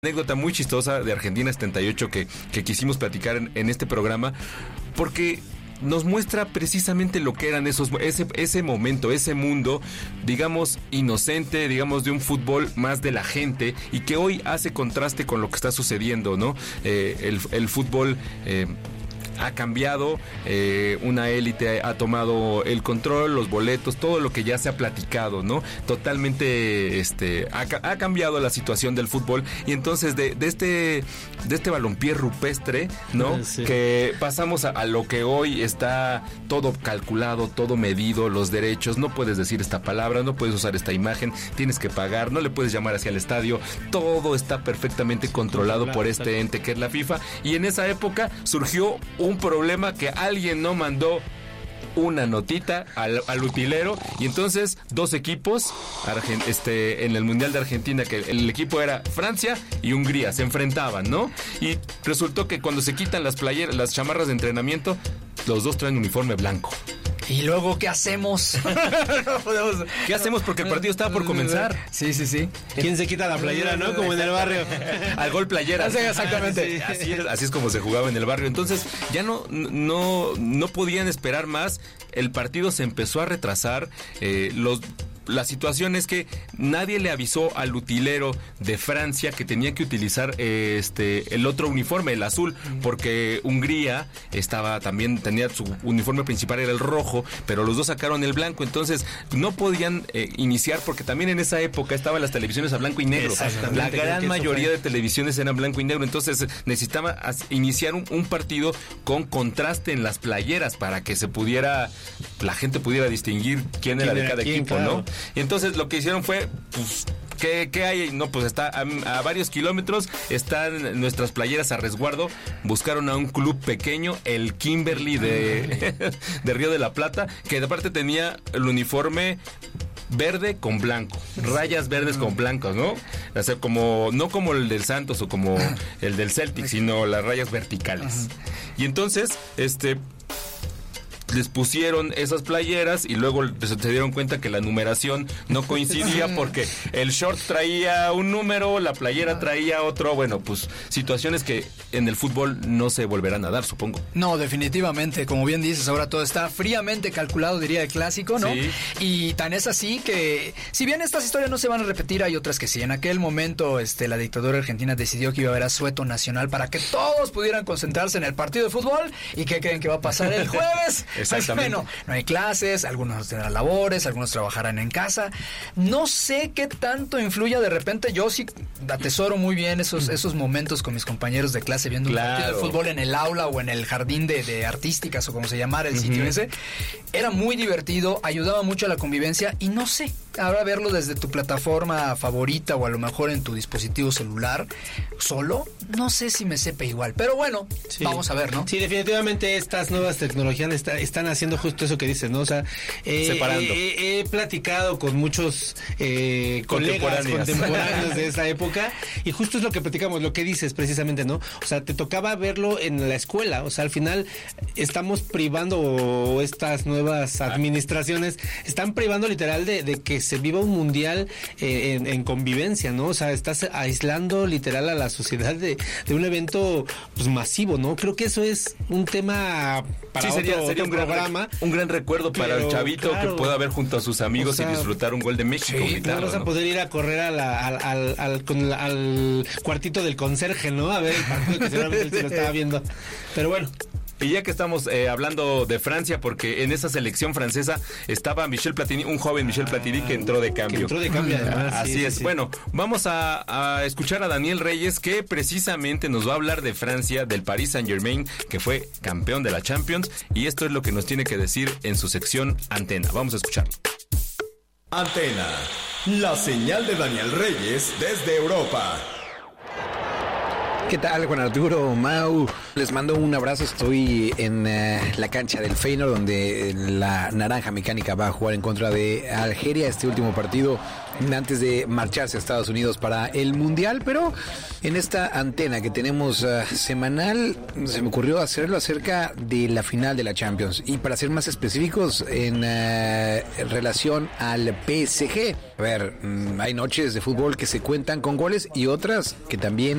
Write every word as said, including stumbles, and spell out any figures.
Anécdota muy chistosa de Argentina setenta y ocho que, que quisimos platicar en, en este programa, porque nos muestra precisamente lo que eran esos ese, ese momento, ese mundo, digamos, inocente, digamos, de un fútbol más de la gente, y que hoy hace contraste con lo que está sucediendo, ¿no? Eh, el, el fútbol... Eh, ha cambiado, eh, una élite ha tomado el control, los boletos, todo lo que ya se ha platicado, ¿no? Totalmente, este, ha, ha cambiado la situación del fútbol, y entonces de, de este, de este balompié rupestre, ¿no? Sí. Que pasamos a, a lo que hoy está todo calculado, todo medido, los derechos, no puedes decir esta palabra, no puedes usar esta imagen, tienes que pagar, no le puedes llamar hacia el estadio, todo está perfectamente controlado claro, por este claro. ente que es la FIFA, y en esa época surgió un un problema que alguien no mandó una notita al, al utilero, y entonces dos equipos Argent- este, en el Mundial de Argentina, que el equipo era Francia y Hungría, se enfrentaban, ¿no? Y resultó que cuando se quitan las playeras, las chamarras de entrenamiento, los dos traen uniforme blanco. ¿Y luego qué hacemos? no podemos... ¿Qué hacemos? Porque el partido estaba por comenzar. Sí, sí, sí. ¿Quién se quita la playera, no? Como en el barrio. Al gol playera. Sí, exactamente. Sí, así, es, así es como se jugaba en el barrio. Entonces, ya no, no, no podían esperar más. El partido se empezó a retrasar. Eh, los... La situación es que nadie le avisó al utilero de Francia que tenía que utilizar eh, este el otro uniforme, el azul, porque Hungría estaba también, tenía su uniforme principal era el rojo, pero los dos sacaron el blanco, entonces no podían eh, iniciar, porque también en esa época estaban las televisiones a blanco y negro. La gran mayoría de televisiones eran blanco y negro, entonces necesitaba as- iniciar un, un partido con contraste en las playeras para que se pudiera, la gente pudiera distinguir quién era de cada quién, equipo, claro. ¿no? Y entonces lo que hicieron fue, pues, ¿qué, qué hay? No, pues está a, a varios kilómetros, están nuestras playeras a resguardo. Buscaron a un club pequeño, el Kimberly de, de Río de la Plata, que de parte tenía el uniforme verde con blanco, rayas verdes con blancos, ¿no? O sea, como, no como el del Santos o como el del Celtic, sino las rayas verticales. Y entonces, este... les pusieron esas playeras y luego se dieron cuenta que la numeración no coincidía porque el short traía un número, la playera traía otro. Bueno, pues situaciones que en el fútbol no se volverán a dar, supongo. No, definitivamente, como bien dices, ahora todo está fríamente calculado, diría el clásico, ¿no? Sí. Y tan es así que, si bien estas historias no se van a repetir, hay otras que sí. En aquel momento, este, la dictadura argentina decidió que iba a haber asueto nacional para que todos pudieran concentrarse en el partido de fútbol. ¿Y qué creen que va a pasar el jueves? Exactamente. Bueno, no hay clases, algunos tendrán labores, algunos trabajarán en casa. No sé qué tanto influya de repente. Yo sí atesoro muy bien esos, esos momentos con mis compañeros de clase viendo claro. un partido de fútbol en el aula o en el jardín de, de artísticas o como se llamara el uh-huh. sitio ese. Era muy divertido, ayudaba mucho a la convivencia y no sé, ahora verlo desde tu plataforma favorita o a lo mejor en tu dispositivo celular solo, no sé si me sepa igual. Pero bueno, sí. vamos a ver, ¿no? Sí, definitivamente estas nuevas tecnologías está, están haciendo justo eso que dices, ¿no? O sea, eh, separando. Eh, he platicado con muchos eh, colegas contemporáneos de esa época y justo es lo que platicamos, lo que dices precisamente, ¿no? O sea, te tocaba verlo en la escuela, o sea, al final estamos privando, o estas nuevas administraciones están privando literal de, de que se viva un mundial eh, en, en convivencia, ¿no? O sea, estás aislando literal a la sociedad de, de un evento pues masivo, ¿no? Creo que eso es un tema para sí, sería, otro, sería otro un programa. Gran, un gran recuerdo para Pero, el chavito claro, que pueda ver junto a sus amigos, o sea, y disfrutar un gol de México. Sí, gritarlo, vamos a ¿no? poder ir a correr a la, al, al, al, con la, al cuartito del conserje, ¿no? A ver el partido que seguramente él se lo estaba viendo. Pero bueno. Y ya que estamos eh, hablando de Francia, porque en esa selección francesa estaba Michel Platini, un joven Michel Platini que entró de cambio. Que entró de cambio, además. Así sí, es. Sí. Bueno, vamos a, a escuchar a Daniel Reyes, que precisamente nos va a hablar de Francia, del Paris Saint-Germain, que fue campeón de la Champions, y esto es lo que nos tiene que decir en su sección Antena. Vamos a escucharlo. Antena, la señal de Daniel Reyes desde Europa. ¿Qué tal, Juan Arturo, Mau? Les mando un abrazo. Estoy en uh, la cancha del Feyenoord, donde la Naranja Mecánica va a jugar en contra de Algeria este último partido antes de marcharse a Estados Unidos para el Mundial. Pero en esta antena que tenemos uh, semanal, se me ocurrió hacerlo acerca de la final de la Champions. Y para ser más específicos, en, uh, en relación al P S G. A ver, um, hay noches de fútbol que se cuentan con goles y otras que también